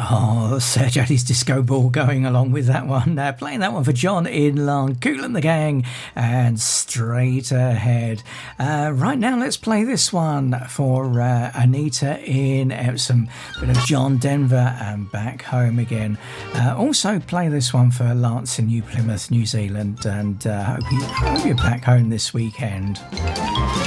Oh, Sir Jodie's Disco Ball going along with that one. Playing that one for John in Long, Kool and the Gang, and Straight Ahead. Right now, let's play this one for Anita in Epsom. Bit of John Denver and Back Home Again. Also play this one for Lance in New Plymouth, New Zealand, and hope you're back home this weekend.